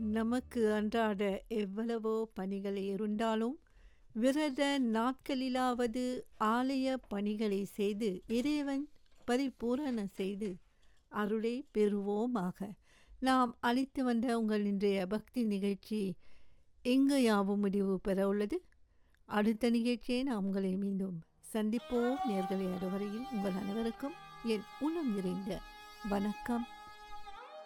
நமக்கு அன்றாட எவ்வளவோ பணிகள் இருந்தாலும் விரத நாட்களிலாவது ஆலய பணிகளை செய்து இறைவன் பரிபூரண செய்து அருளை பெறுவோமாக. நாம் அளித்து வந்த உங்கள் இன்றைய பக்தி நிகழ்ச்சி இங்கு யாவும் முடிவு பெற உள்ளது. அடுத்த நிகழ்ச்சியை நாம் உங்களை மீண்டும் சந்திப்போம். நேயர்களே, அதுவரையில் உங்கள் அனைவருக்கும் என் உளம் நிறைந்த வணக்கம்.